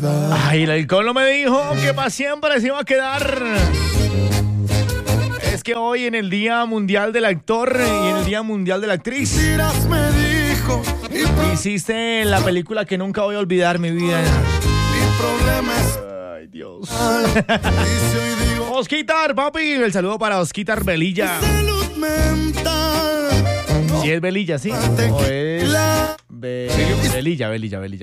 Ay, el alcohol no me dijo que para siempre se iba a quedar. Es que hoy en el Día Mundial del Actor y en el Día Mundial de la Actriz hiciste la película que nunca voy a olvidar mi vida. Ay, Dios. Osquitar, papi. El saludo para Osquitar Velilla. Si es Velilla, sí. O es Velilla.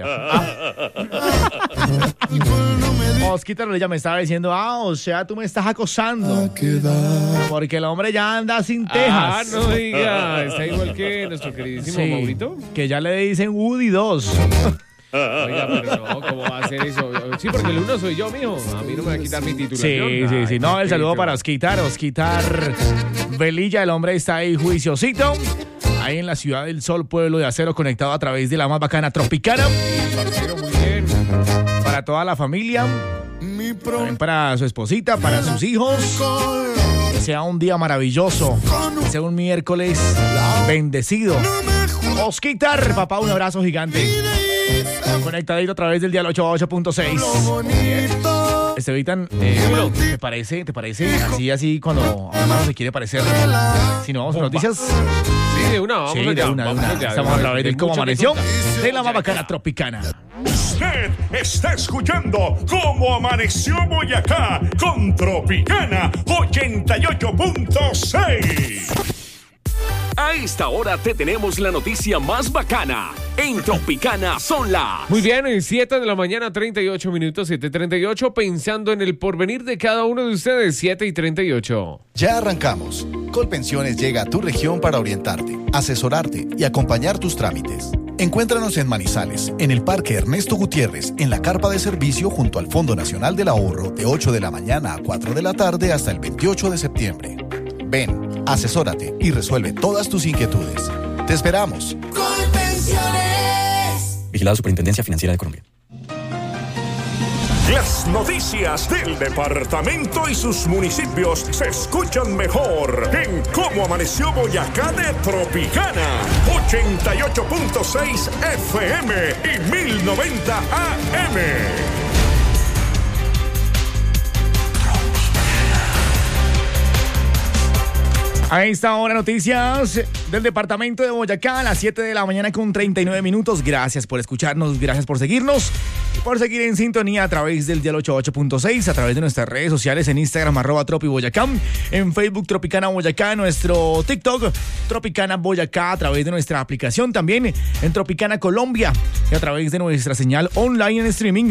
Osquitar Velilla me estaba diciendo, o sea, tú me estás acosando. Porque el hombre ya anda sin tejas. No diga, está igual que nuestro queridísimo Maurito. Que ya le dicen Woody 2. Oiga, pero no, ¿cómo va a ser eso? Sí, porque el uno soy yo, mijo. A mí no me va a quitar mi titulación. Sí. No, el saludo para Osquitar Velilla, el hombre está ahí juiciosito. Ahí en la Ciudad del Sol, pueblo de acero, conectado a través de la más bacana Tropicana. Sí, parcero, muy bien. Para toda la familia, también para su esposita, para sus hijos. Que sea un día maravilloso, que sea un miércoles bendecido. Osquitar, papá, un abrazo gigante. Conectadito a través del dial 88.6. Estevitan, ¿te parece? Así cuando uno se quiere parecer. Si no vamos a noticias. Sí, de una, vamos allá. De una. Estamos a través del Cómo Amaneció de la más bacana Tropicana. Usted está escuchando Cómo Amaneció Boyacá con Tropicana 88.6. A esta hora te tenemos la noticia más bacana. En Tropicana son las... Muy bien, 7 de la mañana, 38 minutos, 7:38, pensando en el porvenir de cada uno de ustedes, 7:38. Ya arrancamos. Colpensiones llega a tu región para orientarte, asesorarte y acompañar tus trámites. Encuéntranos en Manizales, en el Parque Ernesto Gutiérrez, en la carpa de servicio junto al Fondo Nacional del Ahorro, de 8 de la mañana a 4 de la tarde hasta el 28 de septiembre. Ven, asesórate y resuelve todas tus inquietudes. ¡Te esperamos! Colpensiones. Vigilado Superintendencia Financiera de Colombia. Las noticias del departamento y sus municipios se escuchan mejor en Cómo Amaneció Boyacá de Tropicana 88.6 FM y 1090 AM. A esta hora, noticias del departamento de Boyacá a las 7 de la mañana con 39 minutos. Gracias por escucharnos, gracias por seguirnos y por seguir en sintonía a través del dial 88.6, a través de nuestras redes sociales en Instagram, @tropiboyacá, en Facebook Tropicana Boyacá, en nuestro TikTok Tropicana Boyacá, a través de nuestra aplicación también en Tropicana Colombia y a través de nuestra señal online en streaming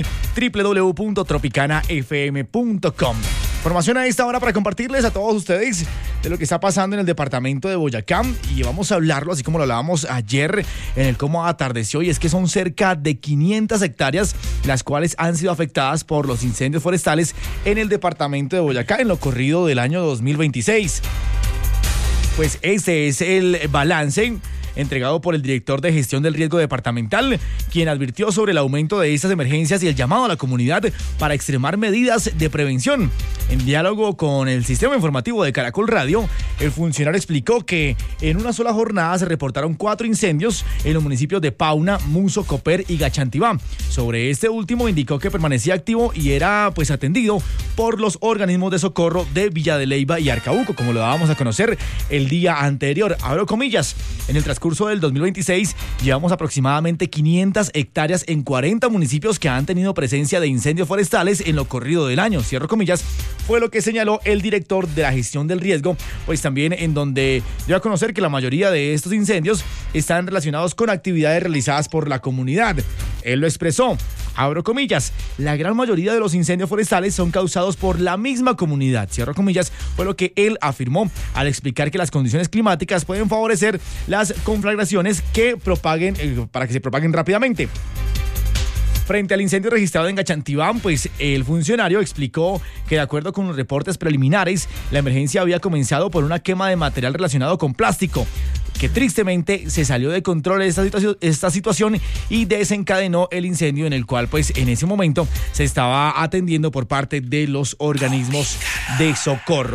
www.tropicanafm.com. Información a esta hora para compartirles a todos ustedes de lo que está pasando en el departamento de Boyacá y vamos a hablarlo así como lo hablábamos ayer en el Cómo Atardeció, y es que son cerca de 500 hectáreas las cuales han sido afectadas por los incendios forestales en el departamento de Boyacá en lo corrido del año 2026. Pues ese es el balance entregado por el director de gestión del riesgo departamental, quien advirtió sobre el aumento de estas emergencias y el llamado a la comunidad para extremar medidas de prevención. En diálogo con el sistema informativo de Caracol Radio, el funcionario explicó que en una sola jornada se reportaron 4 incendios en los municipios de Pauna, Muso, Copper y Gachantibá. Sobre este último indicó que permanecía activo y era atendido por los organismos de socorro de Villa de Leyva y Arcabuco, como lo dábamos a conocer el día anterior. Abro comillas, en el transcurso del 2026 llevamos aproximadamente 500 hectáreas en 40 municipios que han tenido presencia de incendios forestales en lo corrido del año, cierro comillas, fue lo que señaló el director de la gestión del riesgo, pues también en donde dio a conocer que la mayoría de estos incendios están relacionados con actividades realizadas por la comunidad. Él lo expresó, abro comillas, la gran mayoría de los incendios forestales son causados por la misma comunidad, cierro comillas, fue lo que él afirmó al explicar que las condiciones climáticas pueden favorecer las conflagraciones para que se propaguen rápidamente. Frente al incendio registrado en Gachantibá, pues el funcionario explicó que de acuerdo con los reportes preliminares, la emergencia había comenzado por una quema de material relacionado con plástico, que tristemente se salió de control esta situación y desencadenó el incendio en el cual pues en ese momento se estaba atendiendo por parte de los organismos de socorro.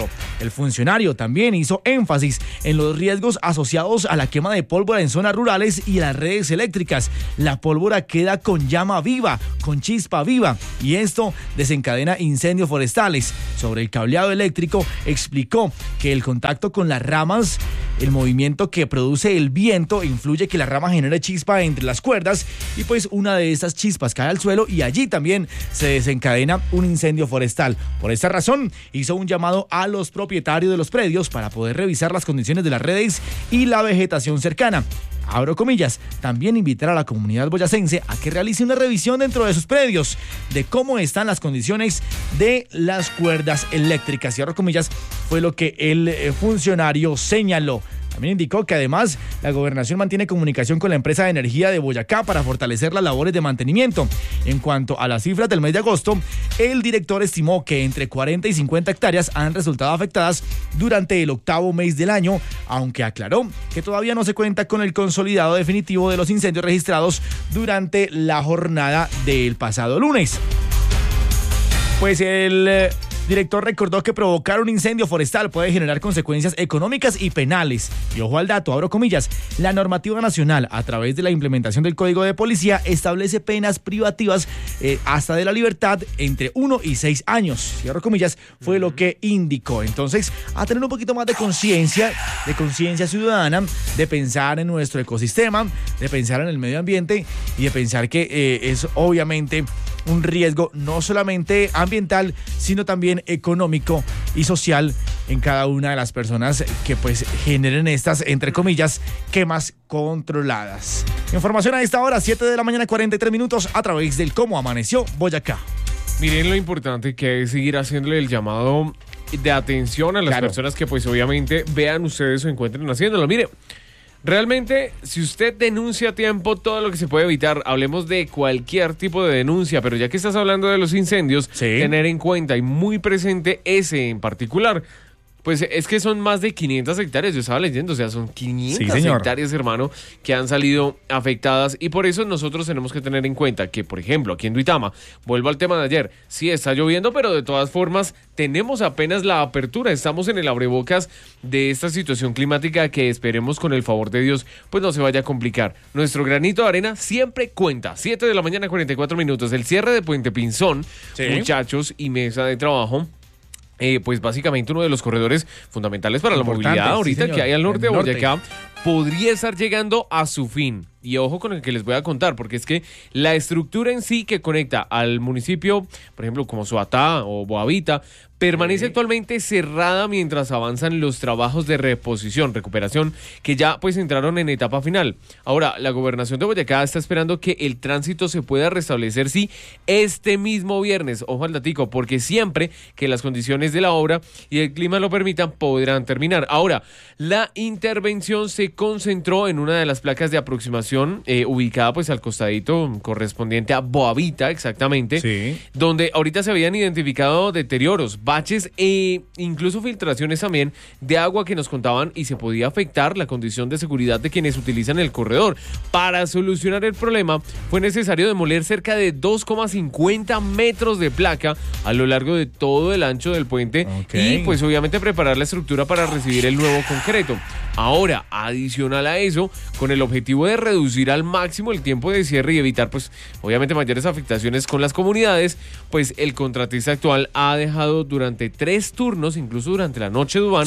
El funcionario también hizo énfasis en los riesgos asociados a la quema de pólvora en zonas rurales y a las redes eléctricas. La pólvora queda con llama viva, con chispa viva, y esto desencadena incendios forestales. Sobre el cableado eléctrico, explicó que el contacto con las ramas, el movimiento que produce el viento, influye que la rama genere chispa entre las cuerdas, y pues una de estas chispas cae al suelo y allí también se desencadena un incendio forestal. Por esta razón, hizo un llamado a los propietarios de los predios para poder revisar las condiciones de las redes y la vegetación cercana. Abro comillas, también invitar a la comunidad boyacense a que realice una revisión dentro de sus predios de cómo están las condiciones de las cuerdas eléctricas. Cierro comillas, fue lo que el funcionario señaló. También indicó que además la gobernación mantiene comunicación con la empresa de energía de Boyacá para fortalecer las labores de mantenimiento. En cuanto a las cifras del mes de agosto, el director estimó que entre 40 y 50 hectáreas han resultado afectadas durante el octavo mes del año, aunque aclaró que todavía no se cuenta con el consolidado definitivo de los incendios registrados durante la jornada del pasado lunes. Pues el director recordó que provocar un incendio forestal puede generar consecuencias económicas y penales. Y ojo al dato, abro comillas, la normativa nacional, a través de la implementación del Código de Policía, establece penas privativas hasta de la libertad entre 1 y 6 años. Cierro comillas, fue lo que indicó. Entonces, a tener un poquito más de conciencia ciudadana, de pensar en nuestro ecosistema, de pensar en el medio ambiente y de pensar que es obviamente un riesgo no solamente ambiental, sino también económico y social en cada una de las personas que pues generen estas, entre comillas, quemas controladas. Información a esta hora, 7 de la mañana, 43 minutos, a través del Cómo Amaneció Boyacá. Miren lo importante que es seguir haciéndole el llamado de atención a las personas que pues obviamente vean ustedes o encuentren haciéndolo. Mire, realmente, si usted denuncia a tiempo todo lo que se puede evitar, hablemos de cualquier tipo de denuncia, pero ya que estás hablando de los incendios, tener en cuenta y muy presente ese en particular. Pues es que son más de 500 hectáreas, yo estaba leyendo, o sea, son 500 hectáreas, hermano, que han salido afectadas, y por eso nosotros tenemos que tener en cuenta que, por ejemplo, aquí en Duitama, vuelvo al tema de ayer, sí está lloviendo, pero de todas formas tenemos apenas la apertura, estamos en el abrebocas de esta situación climática que esperemos con el favor de Dios, pues no se vaya a complicar. Nuestro granito de arena siempre cuenta. 7 de la mañana, 44 minutos, el cierre de Puente Pinzón, muchachos, y mesa de trabajo. Pues básicamente uno de los corredores fundamentales para la movilidad ahorita que hay al norte de Boyacá podría estar llegando a su fin. Y ojo con el que les voy a contar, porque es que la estructura en sí que conecta al municipio, por ejemplo, como Soatá o Boavita, permanece actualmente cerrada mientras avanzan los trabajos de recuperación, que ya pues entraron en etapa final. Ahora, la gobernación de Boyacá está esperando que el tránsito se pueda restablecer, sí, este mismo viernes. Ojo al datico, porque siempre que las condiciones de la obra y el clima lo permitan, podrán terminar. Ahora, la intervención se concentró en una de las placas de aproximación ubicada pues al costadito correspondiente a Boavita, exactamente, donde ahorita se habían identificado deterioros, baches e incluso filtraciones también de agua que nos contaban, y se podía afectar la condición de seguridad de quienes utilizan el corredor. Para solucionar el problema fue necesario demoler cerca de 2,50 metros de placa a lo largo de todo el ancho del puente y pues obviamente preparar la estructura para recibir el nuevo concreto. Ahora, adicional a eso, con el objetivo de reducir al máximo el tiempo de cierre y evitar pues obviamente mayores afectaciones con las comunidades, pues el contratista actual ha dejado durante 3 turnos, incluso durante la noche, Duván,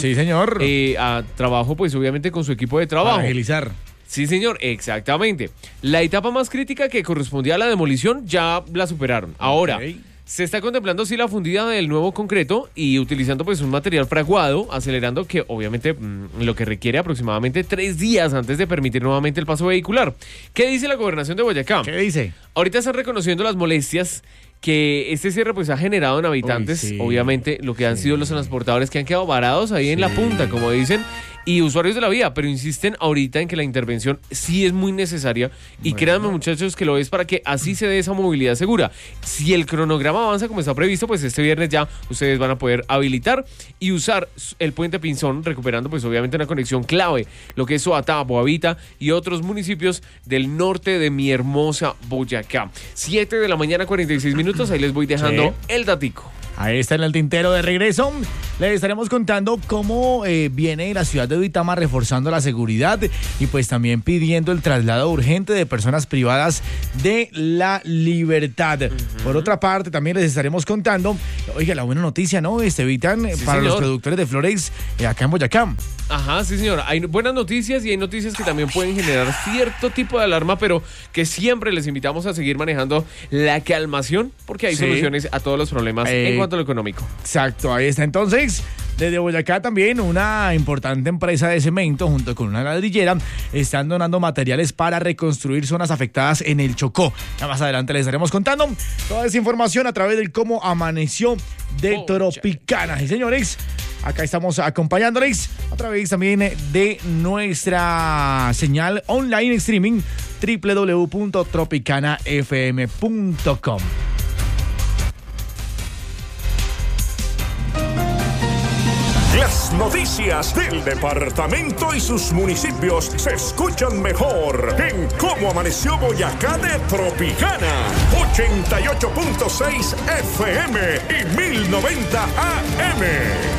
a trabajo pues obviamente con su equipo de trabajo. Para agilizar. Sí, señor, exactamente. La etapa más crítica, que correspondía a la demolición, ya la superaron. Ahora, se está contemplando sí la fundida del nuevo concreto y utilizando pues un material fraguado, acelerando que obviamente lo que requiere aproximadamente 3 días antes de permitir nuevamente el paso vehicular. ¿Qué dice la gobernación de Boyacá? ¿Qué dice? Ahorita están reconociendo las molestias que este cierre pues ha generado en habitantes, obviamente lo que han sido los transportadores que han quedado varados ahí en la punta, como dicen, y usuarios de la vía, pero insisten ahorita en que la intervención sí es muy necesaria y créanme, muchachos, que lo es para que así se dé esa movilidad segura. Si el cronograma avanza como está previsto, pues este viernes ya ustedes van a poder habilitar y usar el Puente Pinzón, recuperando pues obviamente una conexión clave, lo que es Soatá, Boavita y otros municipios del norte de mi hermosa Boyacá. 7 de la mañana, 46 minutos, ahí les voy dejando el datico. Ahí está en el tintero de regreso. Les estaremos contando cómo viene la ciudad de Duitama reforzando la seguridad y pues también pidiendo el traslado urgente de personas privadas de la libertad. Por otra parte, también les estaremos contando, oiga, la buena noticia, ¿no? Vitan, para los productores de Florex acá en Boyacá. Ajá, sí, señor. Hay buenas noticias y hay noticias que también pueden generar cierto tipo de alarma, pero que siempre les invitamos a seguir manejando la calmación porque hay soluciones a todos los problemas en cuanto a lo económico. Exacto, ahí está. Entonces, desde Boyacá también una importante empresa de cemento junto con una ladrillera están donando materiales para reconstruir zonas afectadas en el Chocó. Ya más adelante les estaremos contando toda esa información a través del cómo amaneció de Tropicana. Y señores, acá estamos acompañándoles a través también de nuestra señal online streaming www.tropicanafm.com. Las noticias del departamento y sus municipios se escuchan mejor en Cómo Amaneció Boyacá de Tropicana. 88.6 FM y 1090 AM.